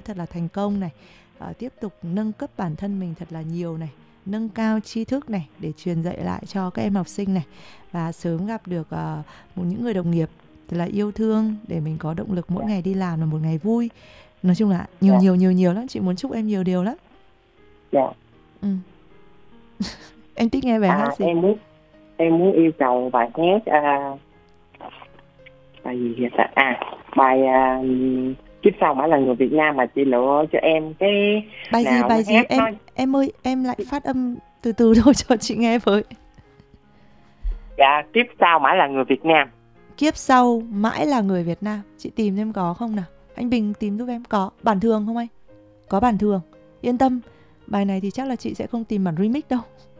thật là thành công này, tiếp tục nâng cấp bản thân mình thật là nhiều này, nâng cao tri thức này để truyền dạy lại cho các em học sinh này, và sớm gặp được những người đồng nghiệp thật là yêu thương để mình có động lực mỗi ngày đi làm là một ngày vui. Nói chung là nhiều lắm, chị muốn chúc em nhiều điều lắm. Dạ. Em thích nghe bài hát gì? Em muốn yêu cầu bài hát bài gì vậy ta? Bài Kiếp Sau Mãi Là Người Việt Nam mà chị lựa cho em cái bài nào gì em ơi, em lại phát âm từ từ thôi cho chị nghe với. Dạ, Kiếp Sau Mãi Là Người Việt Nam. Kiếp Sau Mãi Là Người Việt Nam. Chị tìm xem có không nào. Anh Bình tìm giúp em. Có bản thường không anh? Có bản thường. Yên tâm, bài này thì chắc là chị sẽ không tìm bản remix đâu.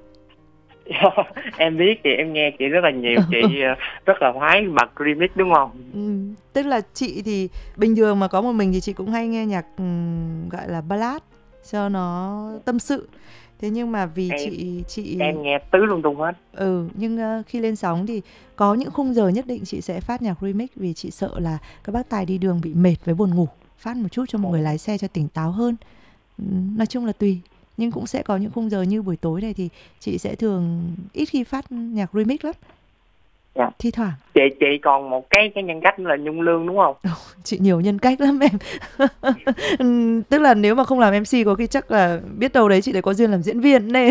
Em biết thì em nghe chị rất là nhiều. Chị rất là khoái bật remix đúng không? Tức là chị thì bình thường mà có một mình thì chị cũng hay nghe nhạc gọi là ballad cho nó tâm sự. Thế nhưng mà vì chị em nghe tứ lung tung hết. Nhưng khi lên sóng thì có những khung giờ nhất định chị sẽ phát nhạc remix, vì chị sợ là các bác tài đi đường bị mệt với buồn ngủ, phát một chút cho một người lái xe cho tỉnh táo hơn. Nói chung là tùy, nhưng cũng sẽ có những khung giờ như buổi tối này thì chị sẽ thường ít khi phát nhạc remix lắm. Dạ. Thi thoảng. Chị còn một cái nhân cách nữa là Nhung Lương đúng không? Chị nhiều nhân cách lắm em. Tức là nếu mà không làm MC có khi chắc là biết đâu đấy chị lại có duyên làm diễn viên nên.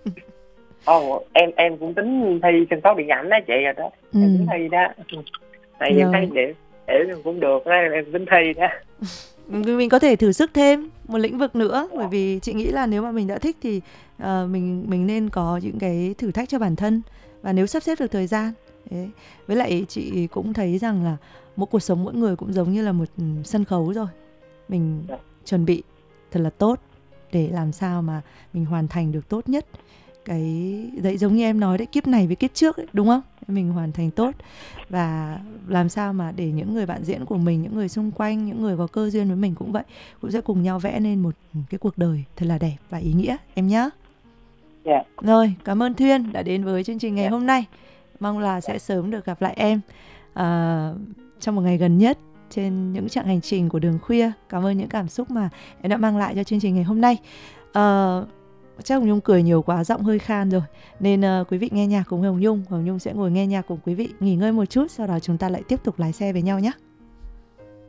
Em cũng tính thi sân khấu điện ảnh đó chị rồi đó. Em tính thi đó. Tại vì thấy để cũng được đó, em tính thi đó. Mình có thể thử sức thêm một lĩnh vực nữa, bởi vì chị nghĩ là nếu mà mình đã thích thì mình nên có những cái thử thách cho bản thân, và nếu sắp xếp được thời gian. Đấy. Với lại chị cũng thấy rằng là mỗi cuộc sống mỗi người cũng giống như là một sân khấu rồi. Mình chuẩn bị thật là tốt để làm sao mà mình hoàn thành được tốt nhất. Cái đấy giống như em nói đấy, kiếp này với kiếp trước ấy, đúng không? Mình hoàn thành tốt và làm sao mà để những người bạn diễn của mình, những người xung quanh, những người có cơ duyên với mình cũng vậy, cũng sẽ cùng nhau vẽ nên một cái cuộc đời thật là đẹp và ý nghĩa em nhé. Rồi, cảm ơn Thuyên đã đến với chương trình ngày hôm nay. Mong là sẽ sớm được gặp lại em trong một ngày gần nhất trên những chặng hành trình của đường khuya. Cảm ơn những cảm xúc mà em đã mang lại cho chương trình ngày hôm nay. Chắc Hồng Nhung cười nhiều quá, giọng hơi khan rồi, nên quý vị nghe nhạc cùng Hồng Nhung sẽ ngồi nghe nhạc cùng quý vị, nghỉ ngơi một chút, sau đó chúng ta lại tiếp tục lái xe với nhau nhé.